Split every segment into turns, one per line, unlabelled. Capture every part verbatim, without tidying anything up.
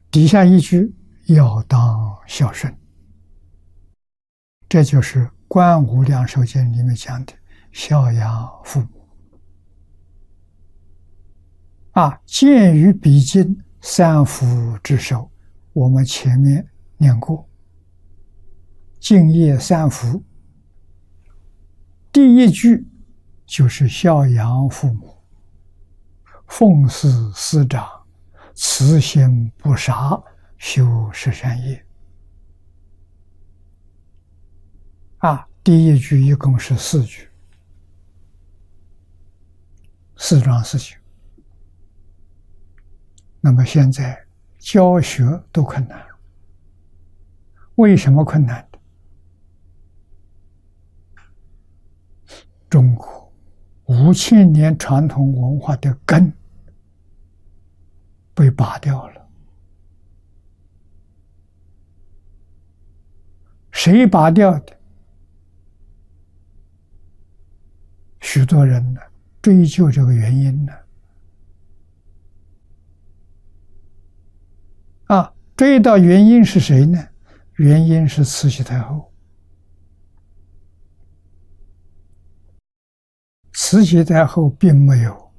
底下一句要当孝顺，这就是《观无量寿经》里面讲的孝养父母。啊，鉴于彼经三福之首，我们前面念过，敬业三福，第一句就是孝养父母，奉事师长，慈心不杀，修十善业。啊，第一句一共是四句，四桩事情。那么现在教学都困难，为什么困难？中国五千年传统文化的根被拔掉了。谁拔掉的？许多人呢追究这个原因呢，啊，追到原因是谁呢？原因是慈禧太后。慈禧太后并没有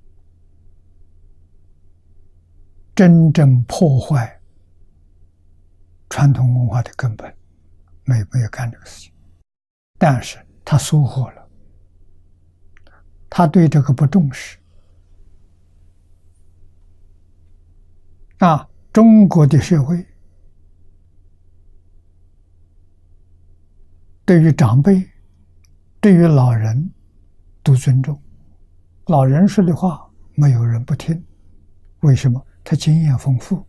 真正破坏传统文化的根本，没没有干这个事情，但是她疏忽了，她对这个不重视。啊，中国的社会对于长辈、对于老人都尊重，老人说的话没有人不听，为什么？他经验丰富。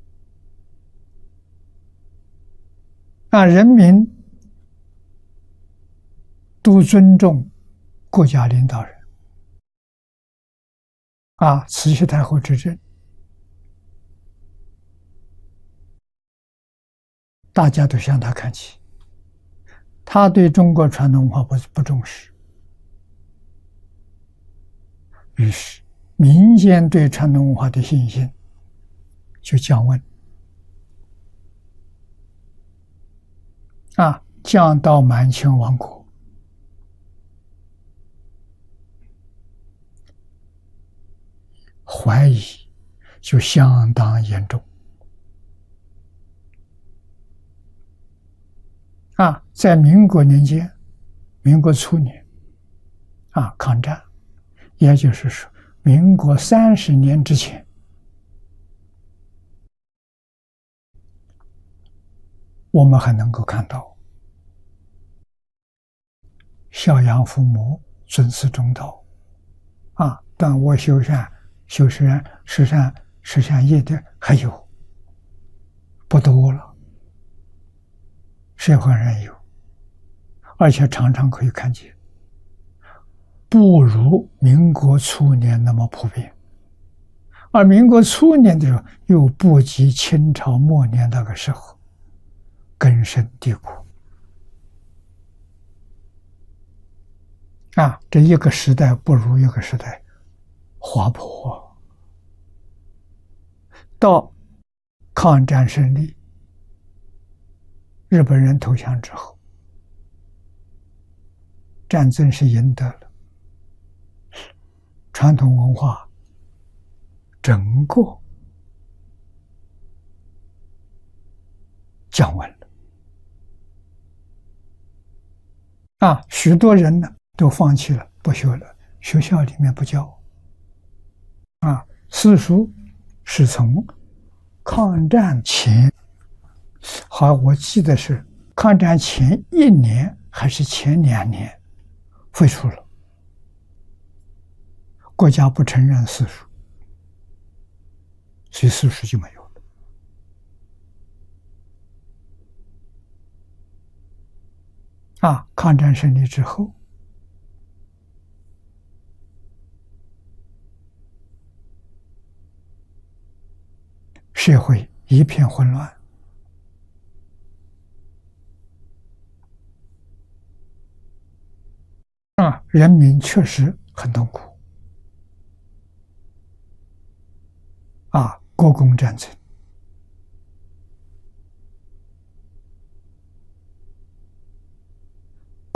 啊，人民都尊重国家领导人。啊，慈禧太后执政，大家都向他看齐，他对中国传统文化不不重视，于是民间对传统文化的信心就降温，啊，降到满清亡国，怀疑就相当严重。啊，在民国年间，民国初年，啊，抗战，也就是说，民国三十年之前，我们还能够看到孝养父母、尊师重道，啊，断恶修善、修十善、十善、十善业的还有，不多了。社会上有，而且常常可以看见，不如民国初年那么普遍，而民国初年的时候又不及清朝末年那个时候根深蒂固。啊，这一个时代不如一个时代滑坡。到抗战胜利，日本人投降之后，战争是赢得了，传统文化整个降温了。啊，许多人呢都放弃了，不学了，学校里面不教。啊，私塾是从抗战前，好，我记得是抗战前一年还是前两年废除了，国家不承认私塾，所以私塾就没有了。啊，抗战胜利之后，社会一片混乱。啊，人民确实很痛苦。啊，国共战争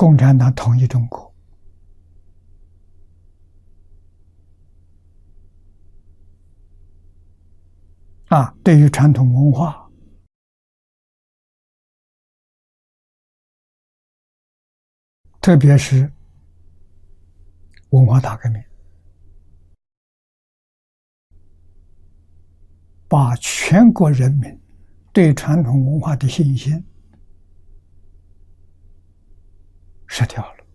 共产党统一中国。啊，对于传统文化，特别是文化大革命，把全国人民对传统文化的信心失掉了，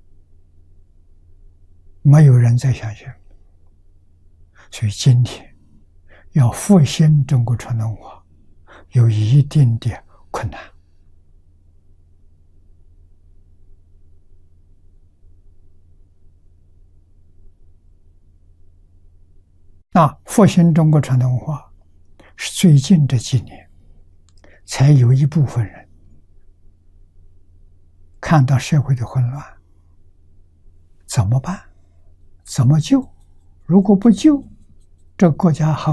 没有人再相信。所以今天要复兴中国传统文化，有一定的困难。啊，复兴中国传统文化是最近这几年才有一部分人看到社会的混乱，怎么办？怎么救？如果不救，这国家还